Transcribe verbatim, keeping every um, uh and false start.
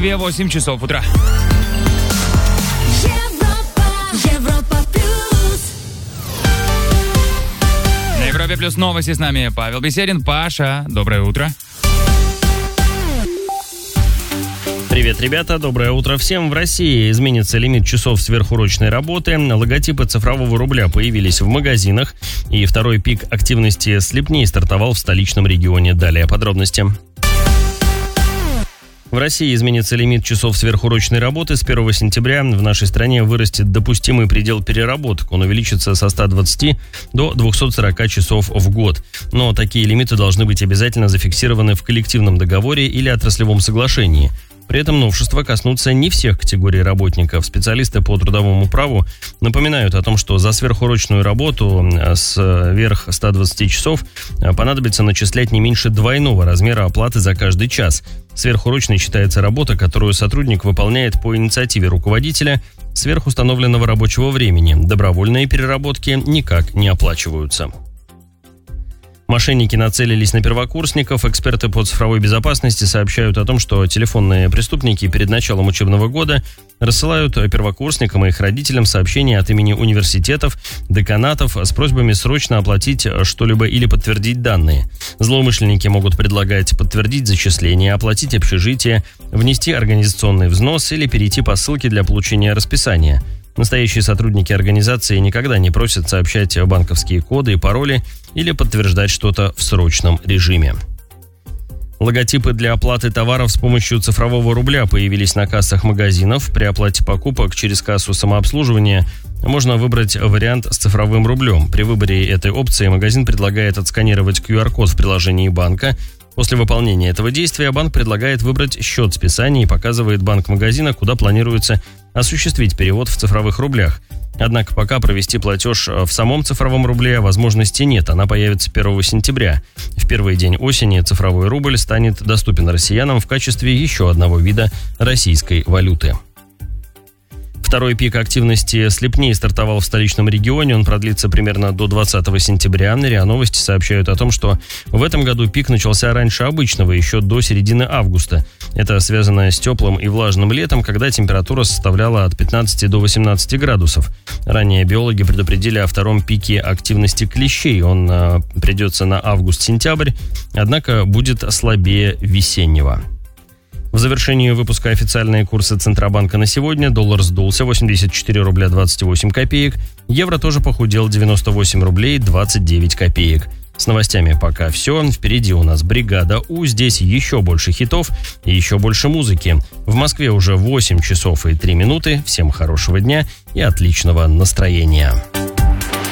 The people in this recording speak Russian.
Москве восемь часов утра. На Европе плюс новости с нами Павел Беседин. Паша, доброе утро. Привет, ребята, доброе утро всем. В России изменится лимит часов сверхурочной работы. Логотипы цифрового рубля появились в магазинах. И второй пик активности слепней стартовал в столичном регионе. Далее подробности. В России изменится лимит часов сверхурочной работы. С первого сентября в нашей стране вырастет допустимый предел переработок. Он увеличится со ста двадцати до двухсот сорока часов в год. Но такие лимиты должны быть обязательно зафиксированы в коллективном договоре или отраслевом соглашении. При этом новшества коснутся не всех категорий работников. Специалисты по трудовому праву напоминают о том, что за сверхурочную работу сверх ста двадцати часов понадобится начислять не меньше двойного размера оплаты за каждый час. Сверхурочной считается работа, которую сотрудник выполняет по инициативе руководителя сверх установленного рабочего времени. Добровольные переработки никак не оплачиваются. Мошенники нацелились на первокурсников. Эксперты по цифровой безопасности сообщают о том, что телефонные преступники перед началом учебного года рассылают первокурсникам и их родителям сообщения от имени университетов, деканатов с просьбами срочно оплатить что-либо или подтвердить данные. Злоумышленники могут предлагать подтвердить зачисление, оплатить общежитие, внести организационный взнос или перейти по ссылке для получения расписания. Настоящие сотрудники организации никогда не просят сообщать банковские коды и пароли или подтверждать что-то в срочном режиме. Логотипы для оплаты товаров с помощью цифрового рубля появились на кассах магазинов. При оплате покупок через кассу самообслуживания можно выбрать вариант с цифровым рублем. При выборе этой опции магазин предлагает отсканировать ку ар код в приложении банка. После выполнения этого действия банк предлагает выбрать счет списания и показывает банк магазина, куда планируется осуществить перевод в цифровых рублях. Однако пока провести платеж в самом цифровом рубле возможности нет, она появится первого сентября. В первый день осени цифровой рубль станет доступен россиянам в качестве еще одного вида российской валюты. Второй пик активности слепней стартовал в столичном регионе. Он продлится примерно до двадцатого сентября. РИА Новости сообщают о том, что в этом году пик начался раньше обычного, еще до середины августа. Это связано с теплым и влажным летом, когда температура составляла от пятнадцати до восемнадцати градусов. Ранее биологи предупредили о втором пике активности клещей. Он э, придется на август-сентябрь, однако будет слабее весеннего. В завершении выпуска официальные курсы Центробанка на сегодня. Доллар сдулся восемьдесят четыре рубля двадцать восемь копеек. Евро тоже похудел девяносто восемь рублей двадцать девять копеек. С новостями пока все. Впереди у нас бригада У. Здесь еще больше хитов и еще больше музыки. В Москве уже восемь часов и три минуты. Всем хорошего дня и отличного настроения.